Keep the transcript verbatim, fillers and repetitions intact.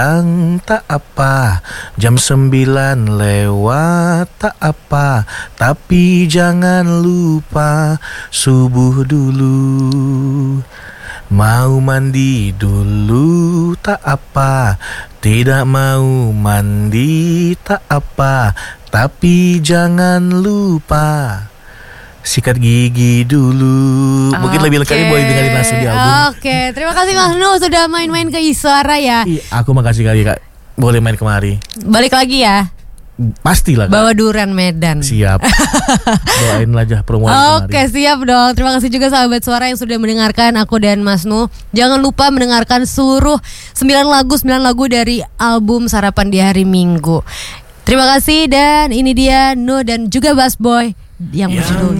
tak apa, jam sembilan lewat tak apa, tapi jangan lupa subuh dulu. Mau mandi dulu tak apa, tidak mau mandi tak apa, tapi jangan lupa sikat gigi dulu. Okay. Mungkin lebih lengkapnya boleh dengerin langsung di album. Oke, okay. Terima kasih Mas Nu sudah main-main ke Iswara ya. Iya, aku makasih kali Kak. Boleh main kemari. Balik lagi ya. Pastilah Kak. Bawa durian Medan. Siap. Doain aja promoin kemari. Oke, siap dong. Terima kasih juga sahabat Suara yang sudah mendengarkan aku dan Mas Nu. Jangan lupa mendengarkan seluruh sembilan lagu sembilan lagu dari album Sarapan di Hari Minggu. Terima kasih dan ini dia Nu dan juga Bass Boy yang berjudul